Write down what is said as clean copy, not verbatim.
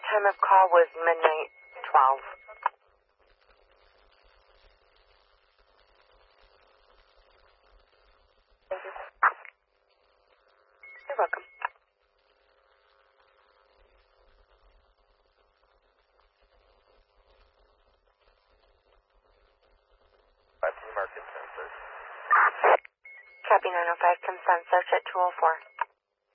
time of call was midnight 12. You're welcome. Copy 905, consent search at 204.